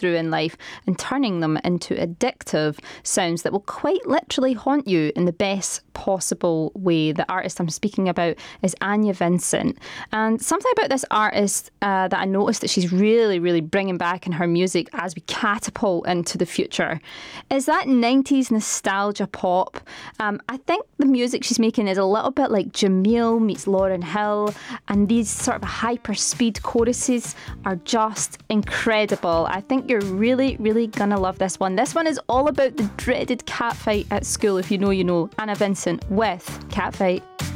through in life and turning them into addictive sounds that will quite literally haunt you in the best possible way. The artist I'm speaking about is Anya Vincent. And something about this artist that I noticed that she's really, really bringing back in her music as we catapult into the future is that 90s nostalgia pop. I think the music she's making is a little bit like Jamil meets Lauryn Hill, and these sort of hyper speed choruses are just incredible. I think you're really, really gonna love this one. This one is all about the dreaded catfight at school. If you know, you know. Anna Vincent with Catfight.